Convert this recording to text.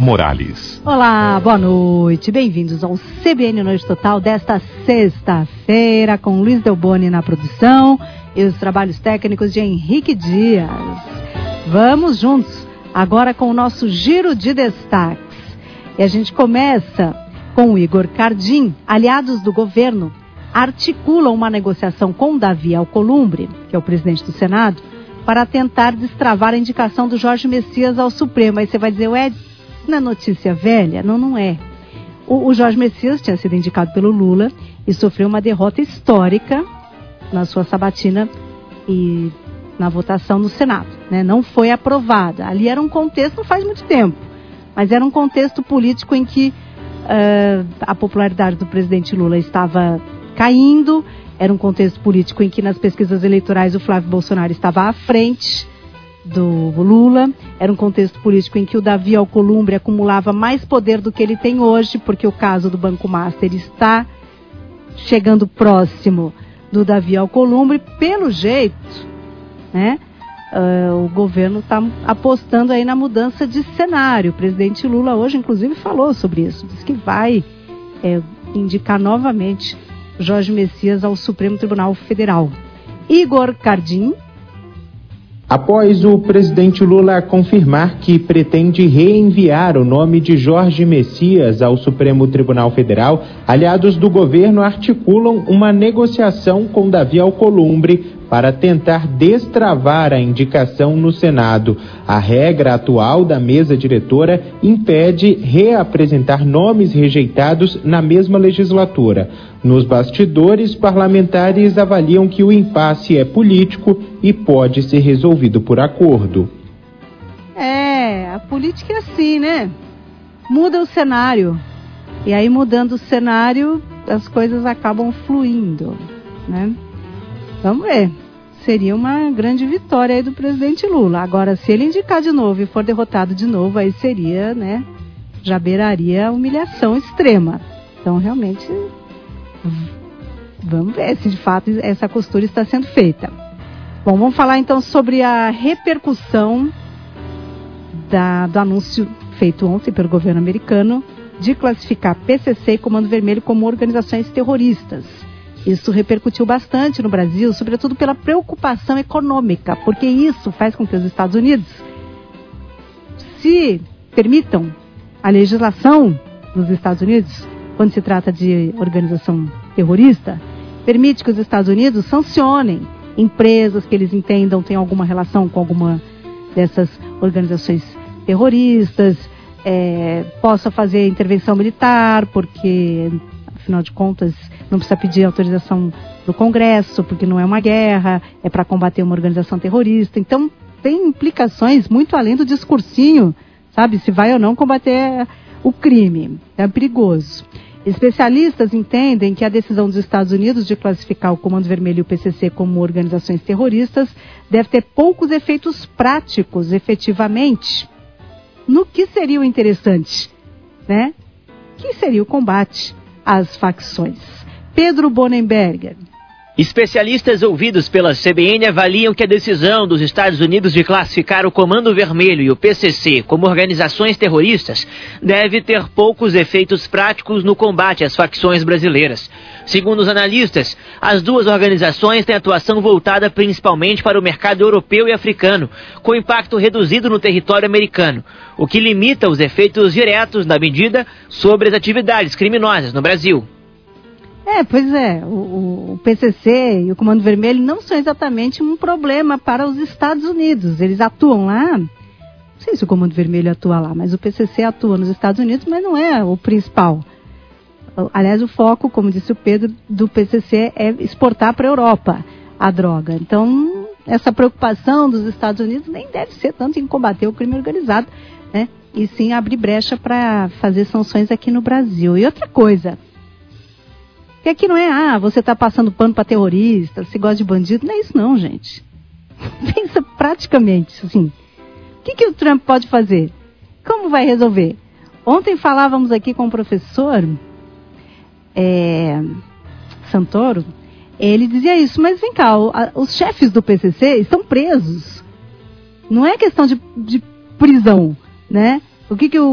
Morales. Olá, boa noite. Bem-vindos ao CBN Noite Total desta sexta-feira, com Luiz Delboni na produção e os trabalhos técnicos de Henrique Dias. Vamos juntos agora com o nosso giro de destaques. E a gente começa com o Igor Cardim. Aliados do governo articulam uma negociação com Davi Alcolumbre, que é o presidente do Senado, para tentar destravar a indicação do Jorge Messias ao Supremo. Aí você vai dizer, ué, não é notícia velha? Não, não é. O Jorge Messias tinha sido indicado pelo Lula e sofreu uma derrota histórica na sua sabatina e na votação no Senado, né? Não foi aprovada. Ali era um contexto, não faz muito tempo, mas era um contexto político em que a popularidade do presidente Lula estava caindo, era um contexto político em que nas pesquisas eleitorais o Flávio Bolsonaro estava à frente do Lula, era um contexto político em que o Davi Alcolumbre acumulava mais poder do que ele tem hoje, porque o caso do Banco Master está chegando próximo do Davi Alcolumbre. Pelo jeito, né, o governo está apostando aí na mudança de cenário. O presidente Lula hoje, inclusive, falou sobre isso, disse que vai indicar novamente Jorge Messias ao Supremo Tribunal Federal. Igor Cardim. Após o presidente Lula confirmar que pretende reenviar o nome de Jorge Messias ao Supremo Tribunal Federal, aliados do governo articulam uma negociação com Davi Alcolumbre para tentar destravar a indicação no Senado. A regra atual da mesa diretora impede reapresentar nomes rejeitados na mesma legislatura. Nos bastidores, parlamentares avaliam que o impasse é político e pode ser resolvido por acordo. A política é assim, né? Muda o cenário. E aí, mudando o cenário, as coisas acabam fluindo, né? Vamos ver. Seria uma grande vitória aí do presidente Lula. Agora, se ele indicar de novo e for derrotado de novo, aí seria, né? Já beiraria a humilhação extrema. Então, realmente, vamos ver se de fato essa costura está sendo feita. Bom, vamos falar então sobre a repercussão do anúncio feito ontem pelo governo americano de classificar PCC e Comando Vermelho como organizações terroristas. Isso repercutiu bastante no Brasil, sobretudo pela preocupação econômica, porque isso faz com que os Estados Unidos se permitam a legislação dos Estados Unidos, quando se trata de organização terrorista, permite que os Estados Unidos sancionem empresas que eles entendam têm alguma relação com alguma dessas organizações terroristas, possa fazer intervenção militar, porque, afinal de contas, não precisa pedir autorização do Congresso, porque não é uma guerra, é para combater uma organização terrorista. Então, tem implicações muito além do discursinho, sabe, se vai ou não combater o crime. É perigoso. Especialistas entendem que a decisão dos Estados Unidos de classificar o Comando Vermelho e o PCC como organizações terroristas deve ter poucos efeitos práticos, efetivamente, no que seria o interessante, né? Que seria o combate às facções. Pedro Bonenberger. Especialistas ouvidos pela CBN avaliam que a decisão dos Estados Unidos de classificar o Comando Vermelho e o PCC como organizações terroristas deve ter poucos efeitos práticos no combate às facções brasileiras. Segundo os analistas, as duas organizações têm atuação voltada principalmente para o mercado europeu e africano, com impacto reduzido no território americano, o que limita os efeitos diretos da medida sobre as atividades criminosas no Brasil. Pois é, o PCC e o Comando Vermelho não são exatamente um problema para os Estados Unidos. Eles atuam lá, não sei se o Comando Vermelho atua lá, mas o PCC atua nos Estados Unidos, mas não é o principal. Aliás, o foco, como disse o Pedro, do PCC é exportar para a Europa a droga. Então, essa preocupação dos Estados Unidos nem deve ser tanto em combater o crime organizado, né? E sim abrir brecha para fazer sanções aqui no Brasil. E outra coisa, que aqui não é, você está passando pano para terrorista, você gosta de bandido. Não é isso não, gente. Pensa praticamente, assim. O que o Trump pode fazer? Como vai resolver? Ontem falávamos aqui com o professor Santoro, ele dizia isso, mas vem cá, os chefes do PCC estão presos. Não é questão de prisão, né? O que o